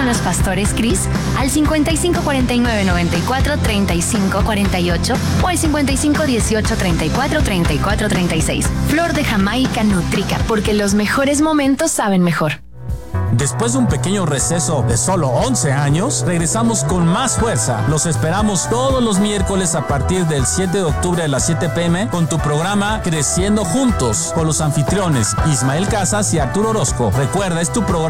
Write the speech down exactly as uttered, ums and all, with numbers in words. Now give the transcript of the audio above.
con los pastores Cris al cincuenta y cinco cuarenta y nueve noventa y cuatro treinta y cinco cuarenta y ocho o al cincuenta y cinco dieciocho treinta y cuatro treinta y cuatro treinta y seis. Flor de Jamaica Nutrica, porque los mejores momentos saben mejor. Después de un pequeño receso de solo once años, regresamos con más fuerza. Los esperamos todos los miércoles a partir del siete de octubre a las siete pm con tu programa Creciendo Juntos, con los anfitriones Ismael Casas y Arturo Orozco. Recuerda, es tu programa